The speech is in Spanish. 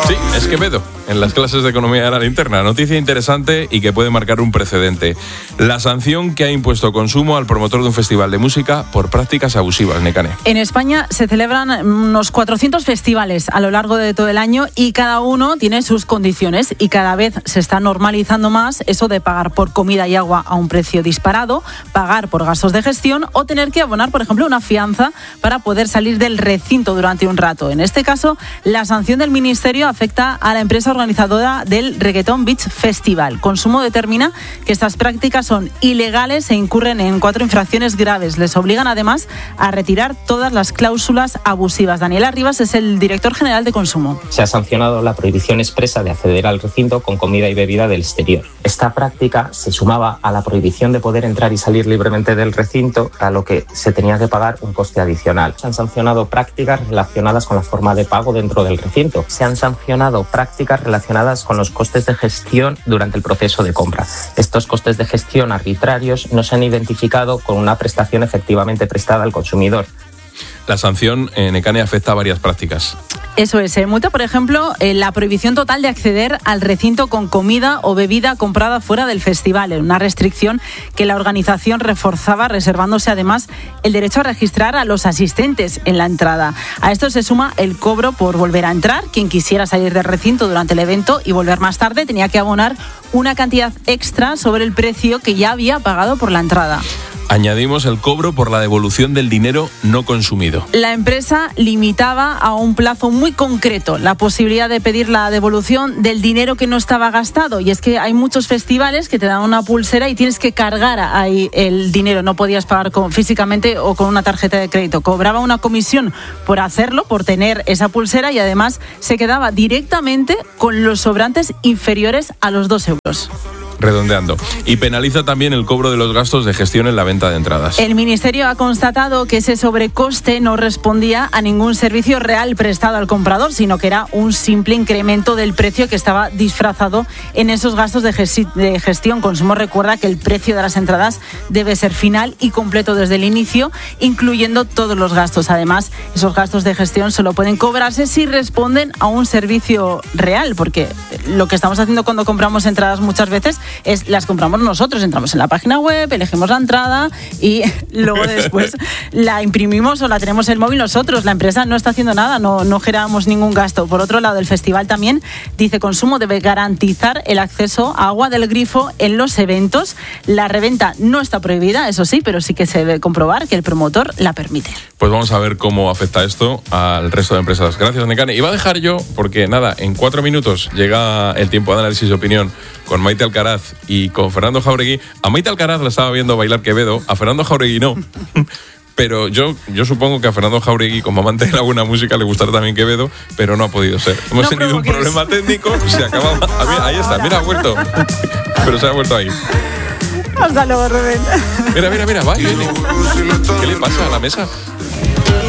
Sí, es Quevedo, en las clases de economía de la linterna. Noticia interesante y que puede marcar un precedente. La sanción que ha impuesto Consumo al promotor de un festival de música por prácticas abusivas, Nekane. En España se celebran unos 400 festivales a lo largo de todo el año y cada uno tiene sus condiciones y cada vez se está normalizando más eso de pagar por comida y agua a un precio disparado, pagar por gastos de gestión o tener que abonar, por ejemplo, una fianza para poder salir del recinto durante un rato. En este caso, la sanción del Ministerio afecta a la empresa organizadora del Reggaeton Beach Festival. Consumo determina que estas prácticas son ilegales e incurren en 4 infracciones graves. Les obligan además a retirar todas las cláusulas abusivas. Daniel Arribas es el director general de Consumo. Se ha sancionado la prohibición expresa de acceder al recinto con comida y bebida del exterior. Esta práctica se sumaba a la prohibición de poder entrar y salir libremente del recinto, a lo que se tenía que pagar un coste adicional. Se han sancionado prácticas relacionadas con la forma de pago dentro del recinto. Se han sancionado prácticas relacionadas con los costes de gestión durante el proceso de compra. Estos costes de gestión arbitrarios no se han identificado con una prestación efectivamente prestada al consumidor. La sanción en Nekane afecta a varias prácticas. Eso es, multa, por ejemplo, la prohibición total de acceder al recinto con comida o bebida comprada fuera del festival, una restricción que la organización reforzaba, reservándose además el derecho a registrar a los asistentes en la entrada. A esto se suma el cobro por volver a entrar. Quien quisiera salir del recinto durante el evento y volver más tarde tenía que abonar una cantidad extra sobre el precio que ya había pagado por la entrada. Añadimos el cobro por la devolución del dinero no consumido. La empresa limitaba a un plazo muy concreto la posibilidad de pedir la devolución del dinero que no estaba gastado. Y es que hay muchos festivales que te dan una pulsera y tienes que cargar ahí el dinero. No podías pagar físicamente o con una tarjeta de crédito. Cobraba una comisión por hacerlo, por tener esa pulsera, y además se quedaba directamente con los sobrantes inferiores a los 2 euros. Redondeando. Y penaliza también el cobro de los gastos de gestión en la venta de entradas. El Ministerio ha constatado que ese sobrecoste no respondía a ningún servicio real prestado al comprador, sino que era un simple incremento del precio que estaba disfrazado en esos gastos de gestión. Consumo recuerda que el precio de las entradas debe ser final y completo desde el inicio, incluyendo todos los gastos. Además, esos gastos de gestión solo pueden cobrarse si responden a un servicio real, porque lo que estamos haciendo cuando compramos entradas muchas veces las compramos nosotros, entramos en la página web, elegimos la entrada y luego después la imprimimos o la tenemos en el móvil nosotros. La empresa no está haciendo nada, no generamos ningún gasto. Por otro lado, el festival también, dice Consumo, debe garantizar el acceso a agua del grifo en los eventos. La reventa no está prohibida, eso sí, pero sí que se debe comprobar que el promotor la permite. Pues vamos a ver cómo afecta esto al resto de empresas. Gracias, Nekane. Iba a dejar yo, porque nada, en 4 minutos llega el tiempo de análisis de opinión con Maite Alcaraz y con Fernando Jauregui. A Maite Alcaraz la estaba viendo bailar Quevedo, a Fernando Jauregui no. Pero yo supongo que a Fernando Jauregui, como amante de la buena música, le gustará también Quevedo, pero no ha podido ser. Hemos tenido un problema técnico, se acaba. Ahí está, mira, ha vuelto. Pero se ha vuelto ahí. Hasta luego, Rubén. Mira, va, viene. ¿Qué le pasa a la mesa?